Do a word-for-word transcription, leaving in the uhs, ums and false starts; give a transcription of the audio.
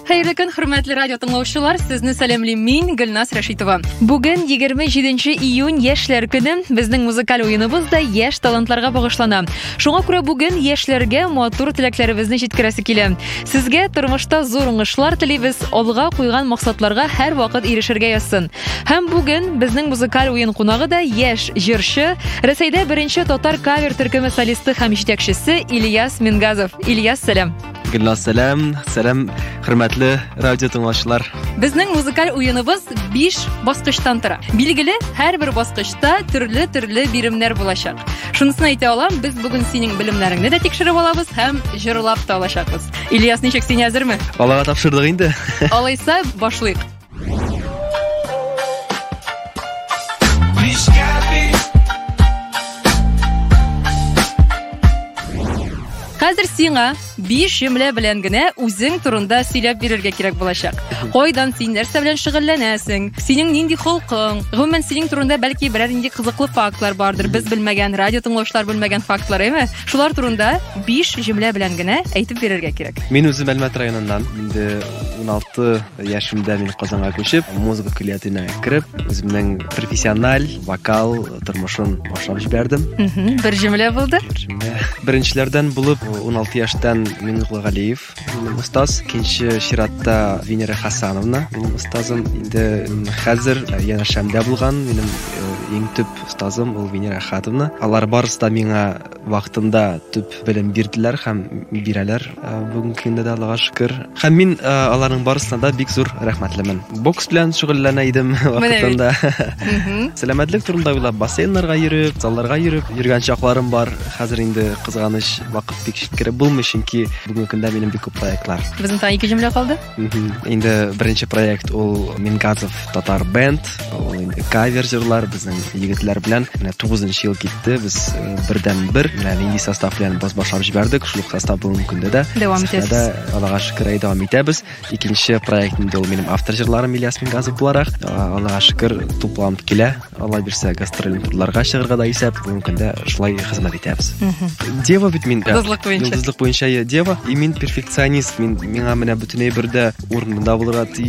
Хәерле көн, хөрмәтле радио тыңлаучылар, сезне сәламлыйм мин, Гөлназ Рәшитова. Бүген егерме җиденче июнь яшьләр көне, безнең музыкаль уеныбыз да яшь талантларга багышлана. Шуңа күрә бүген яшьләргә матур теләкләребезне җиткерәсе килә. Сезгә тормышта зур уңышлар телибез, алга куйган максатларга һәр вакыт ирешергә язсын. Һәм бүген безнең музыкаль уен кунагы да яшь җырчы, Рәсәйдә беренче татар кавер төркеме солисты һәм җитәкчесе Ильяс Мингазов. Ильяс, сәлам. Гөлназ, сәлам. Сәлам, хөрмәтле радио тыңлаучылар. Безнең музыкаль уеныбыз биш баскычтан тора. Билгеле, һәрбер баскычта төрле-төрле биремнәр булачак. Шунысын әйтә алам, без бүген синең белемнәреңне дә тикшереп алабыз һәм җырлап та алачакбыз. Ильяс, ничек, син әзерме? Аллага тапшырдык инде. Алайса, башлыйк. Хәзер сиңа биш җөмлә белән генә үзең турында сөйләп бирергә кирәк булачак. Кайдан син, нәрсә белән шөгыльләнәсең? Синең нинди холкың? Гомумән синең турында бәлки берәр нинди кызыклы фактлар бардыр, без белмәгән, радио тыңлаучылар белмәгән фактлар, әйме? Шулар турында биш җөмлә белән генә әйтеп бирергә кирәк. Мин үзем Әлмәт районыннан, инде уналты яшемдә мин Казанга күчеп, музыка көллиятенә кереп, үземнең профессиональ вокал тормышын башлап җибәрдем. Бер җөмлә булды. Беренчеләрдән булып уналты яшьтән Миңгул Галиев, минем остаз, икенче чиратта Венера Хасановна, минем остазым. Инде хәзер янәшәмдә булган минем иң төп остазым ул Венера Хатовна. Алар барысы да миңа вакытында төп белем бирделәр һәм бирәләр бүгенге көндә дә, Аллага шөкер. Һәм мин аларның барысына да бик зур рәхмәтлемен. Бокс белән шөгыльләнә идем вакытында. Сәламәтлек турында уйлап, бассейннарга йөреп, залларга йөреп йөргән чакларым бар. Хәзер инде кызганыч вакыт бик җиткереп булмый, чөнки бүгенге көндә минем бик күп проектлар. Безнең тагы ике җөмлә калды. Инде беренче проект ул Мингазов Татар бенд. Ул инде кавер җырлар безнең егетләр белән. Менә тугызынчы ел китте. Без бердән бер менә нинди состав белән баш башлап җибәрдек. Шул состав бүгенге көндә дә дәвам итәбез. Аллага шөкер, дәвам итәбез. Икенче проект инде ул минем автор җырларым Ильяс Мингазов буларак. Аллага шөкер, тупланып килә. Алла бирсә, гастроль турларга чыгарга да исәп, бүгенге көндә шулай хезмәт итәбез. Дева бит мин. Йолдызлык буенча Дева, и мин перфекционист. Мин миңа менә бөтенләй бердә урынында булырга